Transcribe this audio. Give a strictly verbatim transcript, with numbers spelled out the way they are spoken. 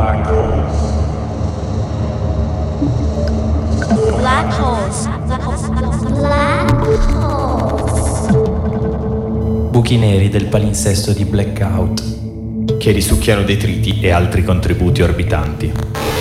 Black holes. Black holes. Black holes. Buchi neri del palinsesto di Blackout che risucchiano detriti e altri contributi orbitanti.